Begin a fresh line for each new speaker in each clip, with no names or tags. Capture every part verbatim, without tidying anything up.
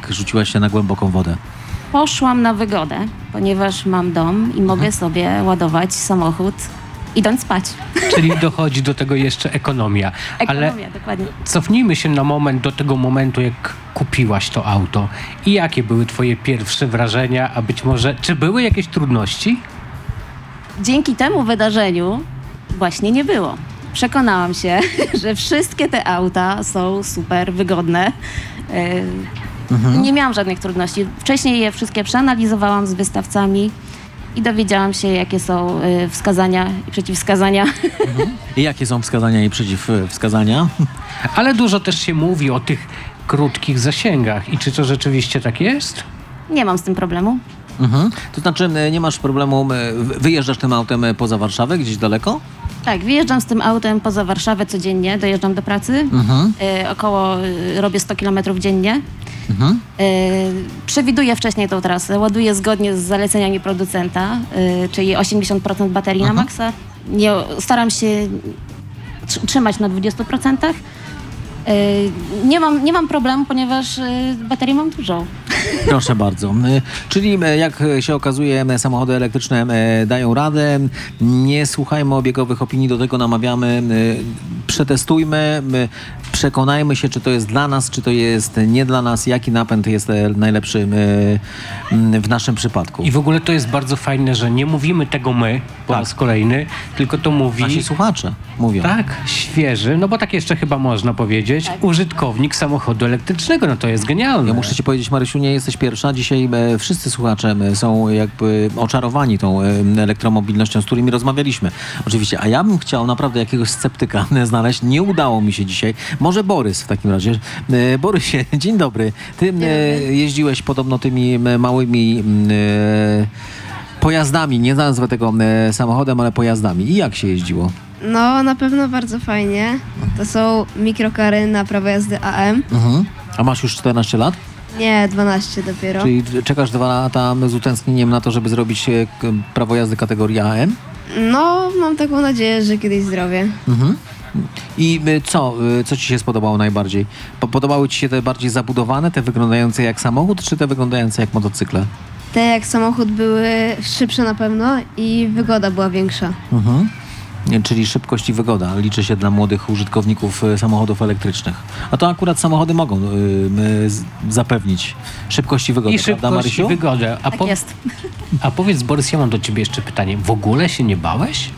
jednak rzuciłaś się na głęboką wodę?
Poszłam na wygodę, ponieważ mam dom i mogę sobie ładować samochód idąc spać.
Czyli dochodzi do tego jeszcze ekonomia.
Ekonomia,
Ale
dokładnie.
cofnijmy się na moment do tego momentu, jak kupiłaś to auto. I jakie były twoje pierwsze wrażenia, a być może, czy były jakieś trudności?
Dzięki temu wydarzeniu właśnie nie było. Przekonałam się, że wszystkie te auta są super wygodne. Mhm. Nie miałam żadnych trudności. Wcześniej je wszystkie przeanalizowałam z wystawcami i dowiedziałam się, jakie są wskazania i przeciwwskazania.
Mhm. I jakie są wskazania i przeciwwskazania?
Ale dużo też się mówi o tych krótkich zasięgach. I czy to rzeczywiście tak jest?
Nie mam z tym problemu.
Mhm. To znaczy nie masz problemu, wyjeżdżasz tym autem poza Warszawę, gdzieś daleko?
Tak, wyjeżdżam z tym autem poza Warszawę codziennie, dojeżdżam do pracy. Mhm. Y, około y, robię sto kilometrów dziennie. Mhm. Y, przewiduję wcześniej tą trasę, ładuję zgodnie z zaleceniami producenta, y, czyli osiemdziesiąt procent baterii mhm. na maksa. Nie, staram się tr- trzymać na dwudziestu procentach. Nie mam, nie mam problemu, ponieważ baterii mam dużo.
Proszę bardzo. Czyli jak się okazuje, samochody elektryczne dają radę. Nie słuchajmy obiegowych opinii, do tego namawiamy. Przetestujmy, przekonajmy się, czy to jest dla nas, czy to jest nie dla nas, jaki napęd jest najlepszy w naszym przypadku.
I w ogóle to jest bardzo fajne, że nie mówimy tego my po
tak.
raz kolejny, tylko to mówi...
Nasi słuchacze mówią.
Tak, świeży, no bo tak jeszcze chyba można powiedzieć, tak. użytkownik samochodu elektrycznego, no to jest genialne.
Ja muszę ci powiedzieć, Marysiu, nie jesteś pierwsza. Dzisiaj e, wszyscy słuchacze e, są jakby oczarowani tą e, elektromobilnością, z którymi rozmawialiśmy. Oczywiście, a ja bym chciał naprawdę jakiegoś sceptyka e, znaleźć. Nie udało mi się dzisiaj. Może Borys w takim razie. E, Borysie, dzień dobry. Ty e, jeździłeś podobno tymi e, małymi e, pojazdami, nie nazwę tego e, samochodem, ale pojazdami. I jak się jeździło?
No, na pewno bardzo fajnie. To są mikrokary na prawo jazdy A M.
Mhm. A masz już czternaście lat?
Nie, dwanaście dopiero.
Czyli czekasz dwa lata z utęsknieniem na to, żeby zrobić prawo jazdy kategorii A M?
No, mam taką nadzieję, że kiedyś zrobię.
Mhm. I co, co ci się spodobało najbardziej? Podobały ci się te bardziej zabudowane, te wyglądające jak samochód, czy te wyglądające jak motocykle?
Te jak samochód były szybsze na pewno i wygoda była większa.
Mhm. Czyli szybkość i wygoda liczy się dla młodych użytkowników samochodów elektrycznych. A to akurat samochody mogą y, zapewnić szybkość i wygodę,
I szybkość,
prawda, Marysiu?
i wygodę. A
tak
po...
jest.
A powiedz, Borys, ja mam do ciebie jeszcze pytanie. W ogóle się nie bałeś?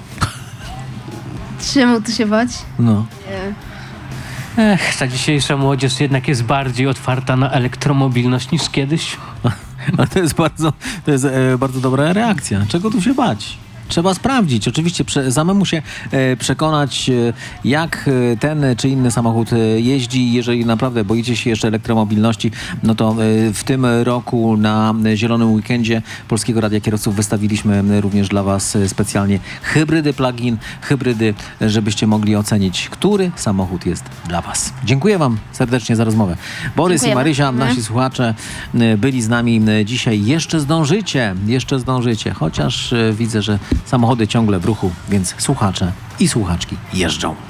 Czemu tu się bać?
No.
Nie.
Ech, ta dzisiejsza młodzież jednak jest bardziej otwarta na elektromobilność niż kiedyś.
Ale to jest bardzo, to jest e, bardzo dobra reakcja. Czego tu się bać? Trzeba sprawdzić. Oczywiście prze, samemu się e, przekonać, e, jak e, ten czy inny samochód e, jeździ. Jeżeli naprawdę boicie się jeszcze elektromobilności, no to e, w tym roku na Zielonym Weekendzie Polskiego Radia Kierowców wystawiliśmy e, również dla was e, specjalnie hybrydy plug-in, hybrydy, e, żebyście mogli ocenić, który samochód jest dla was. Dziękuję wam serdecznie za rozmowę. Borys
Dziękujemy.
i Marysia, nasi słuchacze, e, byli z nami e, dzisiaj. Jeszcze zdążycie, jeszcze zdążycie, chociaż e, widzę, że samochody ciągle w ruchu, więc słuchacze i słuchaczki jeżdżą.